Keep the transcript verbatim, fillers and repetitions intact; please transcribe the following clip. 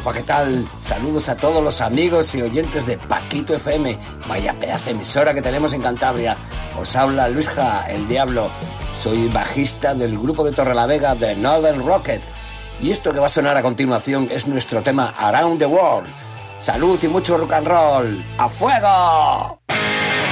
Guapa, ¿qué tal? Saludos a todos los amigos y oyentes de Paquito F M. Vaya pedazo de emisora que tenemos en Cantabria. Os habla Luisja, el Diablo. Soy bajista del grupo de Torrelavega de Northern Rocket. Y esto que va a sonar a continuación es nuestro tema Around the World. Salud y mucho rock and roll. ¡A fuego!